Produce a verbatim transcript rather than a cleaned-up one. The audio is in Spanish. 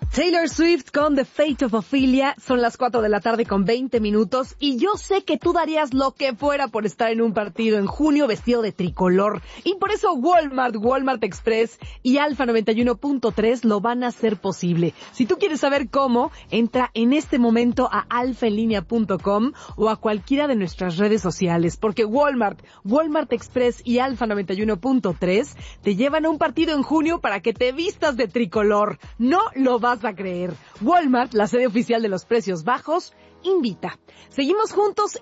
Taylor Swift con The Fate of Ophelia. Son las cuatro de la tarde con veinte minutos y yo sé que tú darías lo que fuera por estar en un partido en junio vestido de tricolor. Y por eso Walmart, Walmart Express y Alfa noventa y uno punto tres lo van a hacer posible. Si tú quieres saber cómo, entra en este momento a alfa en línea punto com o a cualquiera de nuestras redes sociales, porque Walmart, Walmart Express y Alfa noventa y uno punto tres te llevan a un partido en junio para que te vistas de tricolor. No lo vas a creer. Walmart, la sede oficial de los precios bajos, invita. Seguimos juntos